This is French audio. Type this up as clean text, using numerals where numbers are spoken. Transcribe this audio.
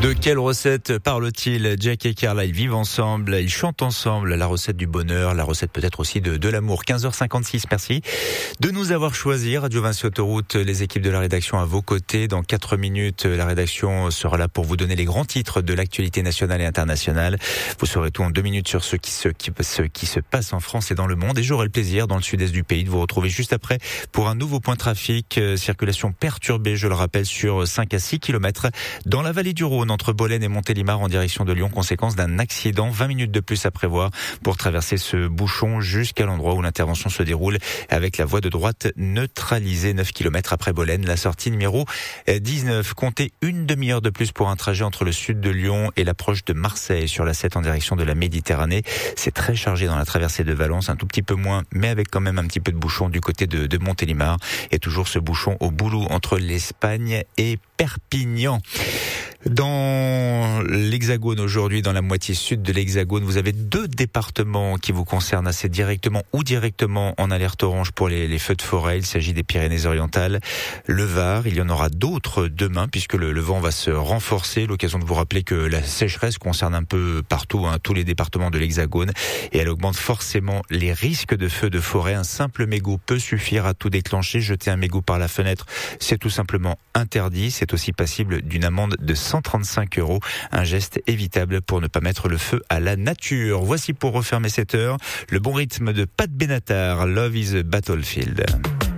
De quelle recette parle-t-il? Jack et Carla, ils vivent ensemble, ils chantent ensemble, la recette du bonheur, la recette peut-être aussi de l'amour. 15h56, merci de nous avoir choisi. Radio Vinci Autoroute, les équipes de la rédaction à vos côtés. Dans 4 minutes, la rédaction sera là pour vous donner les grands titres de l'actualité nationale et internationale. Vous saurez tout en 2 minutes sur ce qui se passe en France et dans le monde. Et j'aurai le plaisir, dans le sud-est du pays, de vous retrouver juste après pour un nouveau point trafic. Circulation perturbée, je le rappelle, sur 5 à 6 km dans la vallée du Rhône, entre Bolène et Montélimar en direction de Lyon, conséquence d'un accident. 20 minutes de plus à prévoir pour traverser ce bouchon jusqu'à l'endroit où l'intervention se déroule avec la voie de droite neutralisée. 9 km après Bolène, la sortie numéro 19. Comptez une demi-heure de plus pour un trajet entre le sud de Lyon et l'approche de Marseille sur la 7 en direction de la Méditerranée. C'est très chargé dans la traversée de Valence, un tout petit peu moins, mais avec quand même un petit peu de bouchon du côté de Montélimar. Et toujours ce bouchon au boulot entre l'Espagne et Perpignan. Dans l'Hexagone aujourd'hui, dans la moitié sud de l'Hexagone, vous avez 2 départements qui vous concernent assez directement ou directement en alerte orange pour les feux de forêt. Il s'agit des Pyrénées-Orientales, le Var. Il y en aura d'autres demain puisque le vent va se renforcer. L'occasion de vous rappeler que la sécheresse concerne un peu partout, tous les départements de l'Hexagone, et elle augmente forcément les risques de feux de forêt. Un simple mégot peut suffire à tout déclencher. Jeter un mégot par la fenêtre, c'est tout simplement interdit. C'est aussi passible d'une amende de 135 €. Un geste évitable pour ne pas mettre le feu à la nature. Voici pour refermer cette heure le bon rythme de Pat Benatar, Love is a Battlefield.